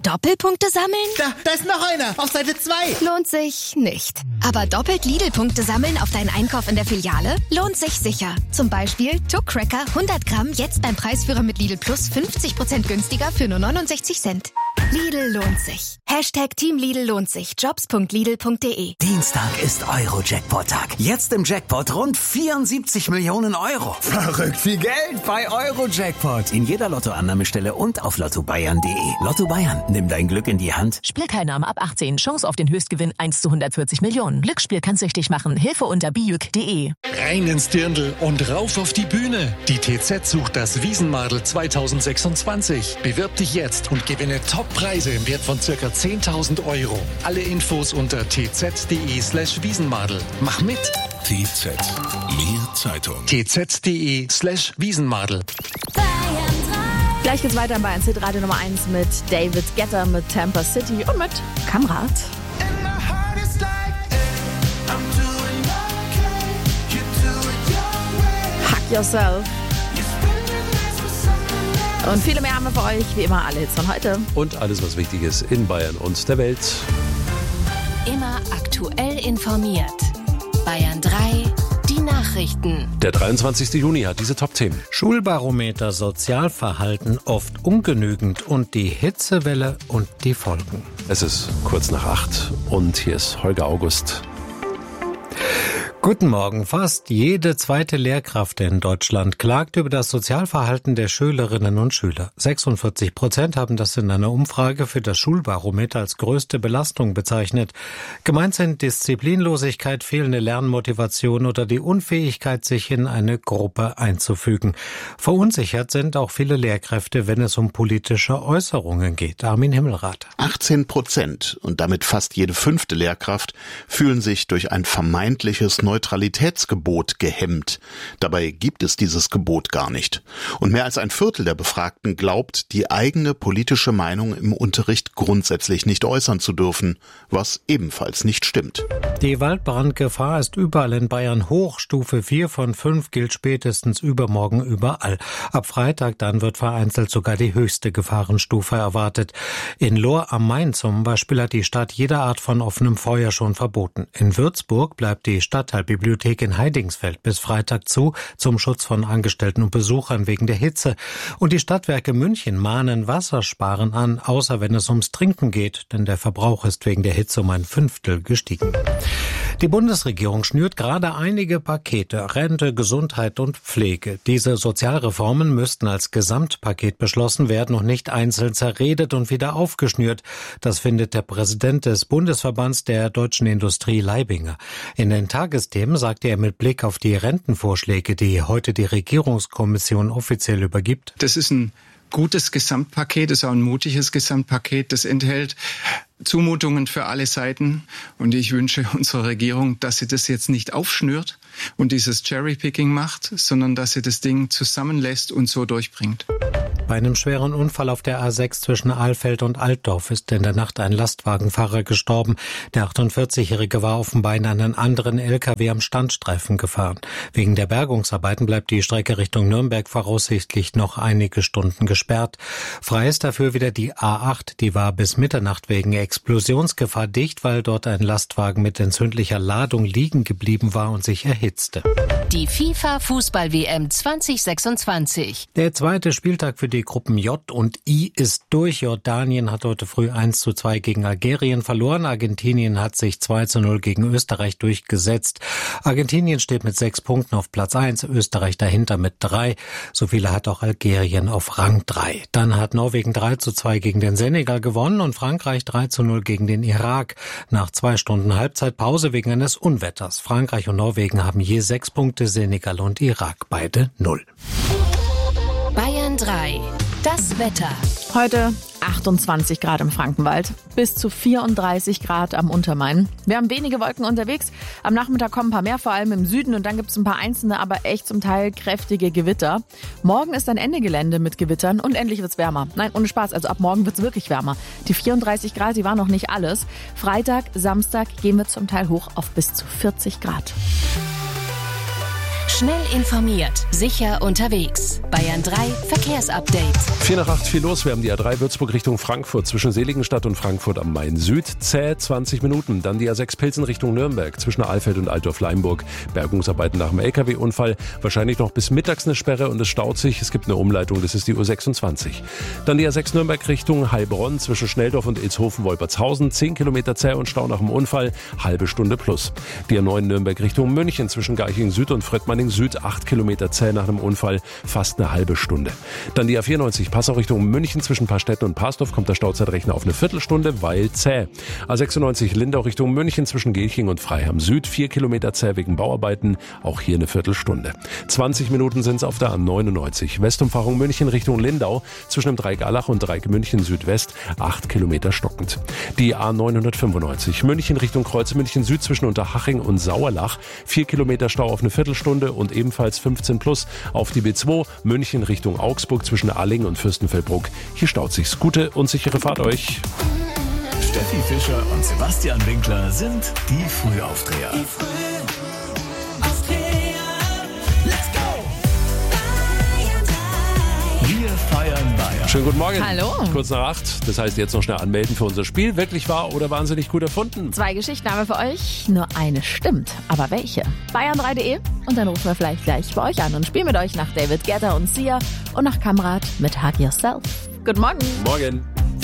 Doppelpunkte sammeln? Da ist noch einer, auf Seite 2. Lohnt sich nicht. Aber doppelt Lidl-Punkte sammeln auf deinen Einkauf in der Filiale lohnt sich sicher. Zum Beispiel Tuck Cracker 100 Gramm jetzt beim Preisführer mit Lidl Plus 50% günstiger für nur 69 Cent. Lidl lohnt sich. Team Lidl lohnt sich. Jobs.lidl.de. Dienstag ist Euro-Jackpot-Tag. Jetzt im Jackpot rund 74 Millionen Euro. Verrückt viel Geld. Bei Euro-Jackpot. In jeder Lottoannahmestelle und auf lottobayern.de. Lotto Bayern, nimm dein Glück in die Hand. Spielteilnahme ab 18. Chance auf den Höchstgewinn 1 zu 140 Millionen. Glücksspiel kann süchtig machen. Hilfe unter biüg.de. Rein ins Dirndl und rauf auf die Bühne. Die TZ sucht das Wiesenmadel 2026. Bewirb dich jetzt und gewinne Top-Preise im Wert von ca. 10.000 Euro. Alle Infos unter tz.de/Wiesenmadel. Mach mit! TZ. Mehr Zeitung. tz.de/Wiesenmadel. Gleich geht's weiter bei NC Radio Nummer 1 mit David Guetta, mit Tampa City und mit Kamrat. Hack Yourself. Und viele mehr haben wir für euch, wie immer alle Hits von heute. Und alles, was wichtig ist in Bayern und der Welt. Immer aktuell informiert. Bayern 3, die Nachrichten. Der 23. Juni hat diese Top-Themen. Schulbarometer, Sozialverhalten oft ungenügend und die Hitzewelle und die Folgen. Es ist kurz nach 8 und hier ist Holger August. Guten Morgen. Fast jede zweite Lehrkraft in Deutschland klagt über das Sozialverhalten der Schülerinnen und Schüler. 46% haben das in einer Umfrage für das Schulbarometer als größte Belastung bezeichnet. Gemeint sind Disziplinlosigkeit, fehlende Lernmotivation oder die Unfähigkeit, sich in eine Gruppe einzufügen. Verunsichert sind auch viele Lehrkräfte, wenn es um politische Äußerungen geht. Armin Himmelrath. 18% und damit fast jede 5. Lehrkraft fühlen sich durch ein vermeintliches Neutralitätsgebot gehemmt. Dabei gibt es dieses Gebot gar nicht. Und mehr als ein Viertel der Befragten glaubt, die eigene politische Meinung im Unterricht grundsätzlich nicht äußern zu dürfen, was ebenfalls nicht stimmt. Die Waldbrandgefahr ist überall in Bayern hoch. Stufe 4 von 5 gilt spätestens übermorgen überall. Ab Freitag dann wird vereinzelt sogar die höchste Gefahrenstufe erwartet. In Lohr am Main zum Beispiel hat die Stadt jede Art von offenem Feuer schon verboten. In Würzburg bleibt die Stadtteilbibliothek in Heidingsfeld bis Freitag zu, zum Schutz von Angestellten und Besuchern wegen der Hitze. Und die Stadtwerke München mahnen Wassersparen an, außer wenn es ums Trinken geht, denn der Verbrauch ist wegen der Hitze um 1/5 gestiegen. Die Bundesregierung schnürt gerade einige Pakete, Rente, Gesundheit und Pflege. Diese Sozialreformen müssten als Gesamtpaket beschlossen werden und nicht einzeln zerredet und wieder aufgeschnürt. Das findet der Präsident des Bundesverbands der deutschen Industrie, Leibinger. In den Tagesthemen sagte er mit Blick auf die Rentenvorschläge, die heute die Regierungskommission offiziell übergibt: Das ist ein gutes Gesamtpaket, das ist auch ein mutiges Gesamtpaket, das enthält Zumutungen für alle Seiten. Und ich wünsche unserer Regierung, dass sie das jetzt nicht aufschnürt und dieses Cherrypicking macht, sondern dass sie das Ding zusammenlässt und so durchbringt. Bei einem schweren Unfall auf der A6 zwischen Alfeld und Altdorf ist in der Nacht ein Lastwagenfahrer gestorben. Der 48-Jährige war offenbar in einen anderen LKW am Standstreifen gefahren. Wegen der Bergungsarbeiten bleibt die Strecke Richtung Nürnberg voraussichtlich noch einige Stunden gesperrt. Frei ist dafür wieder die A8. Die war bis Mitternacht wegen Explosionsgefahr dicht, weil dort ein Lastwagen mit entzündlicher Ladung liegen geblieben war und sich erhitzte. Die FIFA-Fußball-WM 2026. Der zweite Spieltag für die Gruppen J und I ist durch. Jordanien hat heute früh 1:2 gegen Algerien verloren. Argentinien hat sich 2:0 gegen Österreich durchgesetzt. Argentinien steht mit 6 Punkten auf Platz 1, Österreich dahinter mit 3. So viele hat auch Algerien auf Rang 3. Dann hat Norwegen 3:2 gegen den Senegal gewonnen und Frankreich 3:0 gegen den Irak. Nach 2 Stunden Halbzeitpause wegen eines Unwetters. Frankreich und Norwegen haben je 6 Punkte, Senegal und Irak beide 0. Bayern 3. Das Wetter. Heute 28 Grad im Frankenwald, bis zu 34 Grad am Untermain. Wir haben wenige Wolken unterwegs. Am Nachmittag kommen ein paar mehr, vor allem im Süden. Und dann gibt es ein paar einzelne, aber echt zum Teil kräftige Gewitter. Morgen ist ein Ende Gelände mit Gewittern und endlich wird's wärmer. Nein, ohne Spaß, also ab morgen wird's wirklich wärmer. Die 34 Grad, die waren noch nicht alles. Freitag, Samstag gehen wir zum Teil hoch auf bis zu 40 Grad. Schnell informiert, sicher unterwegs. Bayern 3 Verkehrsupdate. 7:45 viel los. Wir haben die A3 Würzburg Richtung Frankfurt zwischen Seligenstadt und Frankfurt am Main Süd. Zäh 20 Minuten. Dann die A6 Pilsen Richtung Nürnberg zwischen Alfeld und Altdorf-Leimburg. Bergungsarbeiten nach dem LKW-Unfall. Wahrscheinlich noch bis mittags eine Sperre und es staut sich. Es gibt eine Umleitung, das ist die U26. Dann die A6 Nürnberg Richtung Heilbronn zwischen Schnelldorf und Ilshofen-Wolpertshausen. 10 Kilometer zäh und Stau nach dem Unfall. Halbe Stunde plus. Die A9 Nürnberg Richtung München zwischen Garching Süd und Fröttmanning Süd. 8 Kilometer zäh nach einem Unfall. Fast eine halbe Stunde. Dann die A94 Passau Richtung München zwischen Paarstetten und Parsdorf kommt der Stauzeitrechner auf eine Viertelstunde, weil zäh. A96 Lindau Richtung München zwischen Gelching und Freiham Süd. 4 Kilometer zäh wegen Bauarbeiten. Auch hier eine Viertelstunde. 20 Minuten sind es auf der A99. Westumfahrung München Richtung Lindau zwischen dem Dreieck Allach und Dreieck München Südwest. 8 Kilometer stockend. Die A995 München Richtung Kreuzmünchen Süd zwischen Unterhaching und Sauerlach. 4 Kilometer Stau auf eine Viertelstunde und ebenfalls 15 plus auf die B2 München Richtung Augsburg zwischen Alling und Fürstenfeldbruck. Hier staut sich's. Gute und sichere Fahrt euch. Steffi Fischer und Sebastian Winkler sind die Frühaufdreher. Wir feiern Bayern. Schönen guten Morgen. Hallo. Kurz nach 8. Das heißt, jetzt noch schnell anmelden für unser Spiel. Wirklich wahr oder wahnsinnig gut erfunden? 2 Geschichten haben wir für euch. Nur eine stimmt. Aber welche? Bayern3.de. Und dann rufen wir vielleicht gleich bei euch an und spielen mit euch nach David Guetta und Sia und nach Kamrat mit Hug Yourself. Guten Morgen. Morgen.